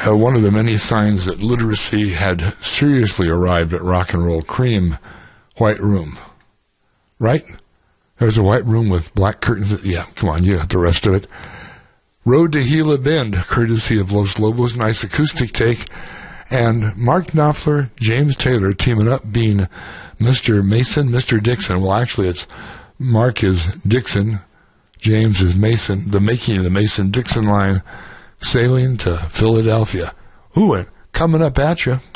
one of the many signs that literacy had seriously arrived at Rock and Roll Cream, white room. Right? There's a white room with black curtains. Yeah, come on, you got the rest of it. Road to Gila Bend, courtesy of Los Lobos, nice acoustic take. And Mark Knopfler, James Taylor teaming up, being Mr. Mason, Mr. Dixon. Well, actually, it's Mark is Dixon, James is Mason. The making of the Mason-Dixon line, sailing to Philadelphia. Ooh, and coming up at you.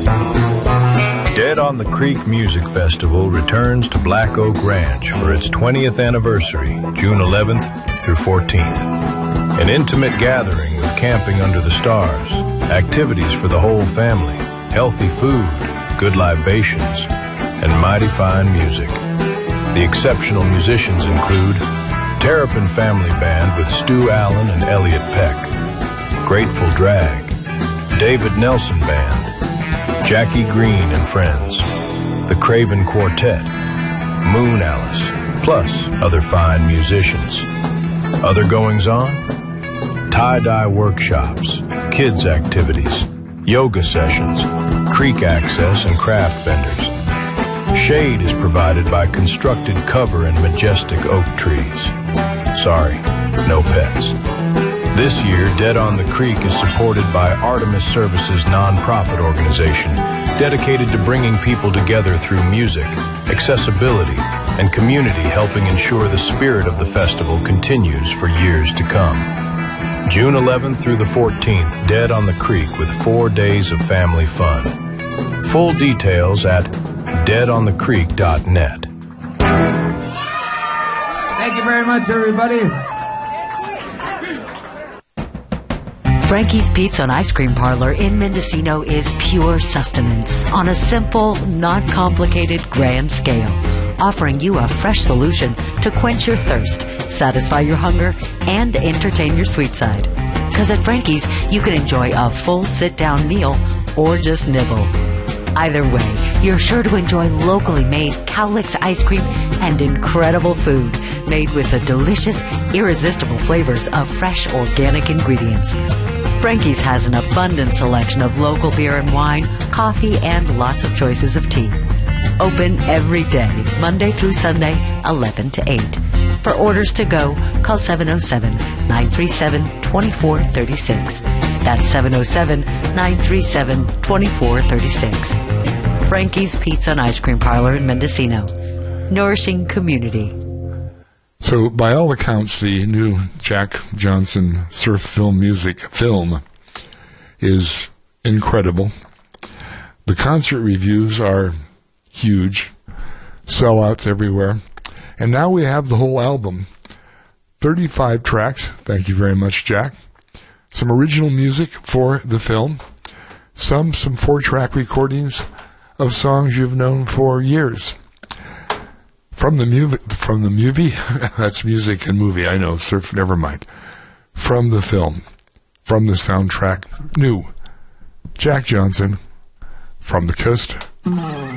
Dead on the Creek Music Festival returns to Black Oak Ranch for its 20th anniversary, June 11th through 14th. An intimate gathering with camping under the stars, activities for the whole family, healthy food, good libations, and mighty fine music. The exceptional musicians include Terrapin Family Band with Stu Allen and Elliot Peck, Grateful Drag, David Nelson Band, Jackie Green and Friends, the Craven Quartet, Moon Alice, plus other fine musicians. Other goings-on? Tie-dye workshops, kids' activities, yoga sessions, creek access, and craft vendors. Shade is provided by constructed cover and majestic oak trees. Sorry, no pets. This year, Dead on the Creek is supported by Artemis Services nonprofit organization dedicated to bringing people together through music, accessibility, and community, helping ensure the spirit of the festival continues for years to come. June 11th through the 14th, Dead on the Creek with 4 days of family fun. Full details at deadonthecreek.net. Thank you very much, everybody. Frankie's Pizza and Ice Cream Parlor in Mendocino is pure sustenance on a simple, not complicated, grand scale, offering you a fresh solution to quench your thirst, satisfy your hunger, and entertain your sweet side. Because at Frankie's, you can enjoy a full sit-down meal or just nibble. Either way, you're sure to enjoy locally made Cowlicks ice cream and incredible food made with the delicious, irresistible flavors of fresh organic ingredients. Frankie's has an abundant selection of local beer and wine, coffee, and lots of choices of tea. Open every day, Monday through Sunday, 11 to 8. For orders to go, call 707-937-2436. That's 707-937-2436. Frankie's Pizza and Ice Cream Parlor in Mendocino. Nourishing community. So, by all accounts, the new Jack Johnson surf film music film is incredible. The concert reviews are huge, sellouts everywhere. And now we have the whole album. 35 tracks, thank you very much, Jack. Some original music for the film. Some 4-track recordings of songs you've known for years. From the movie, that's music and movie, I know, surf, never mind. From the film, from the soundtrack, new. Jack Johnson, From the Coast.